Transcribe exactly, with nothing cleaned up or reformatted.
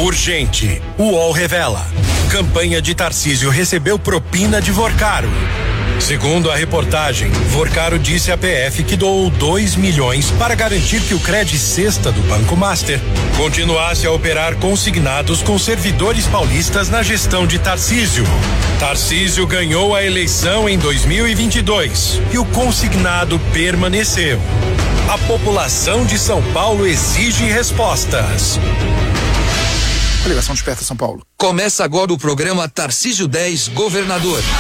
Urgente. O U O L revela. Campanha de Tarcísio recebeu propina de Vorcaro. Segundo a reportagem, Vorcaro disse à P F que doou dois milhões para garantir que o Cred Sexta do Banco Master continuasse a operar consignados com servidores paulistas na gestão de Tarcísio. Tarcísio ganhou a eleição em dois mil e vinte e dois e o consignado permaneceu. A população de São Paulo exige respostas. A ligação Desperta São Paulo. Começa agora o programa Tarcísio dez, Governador.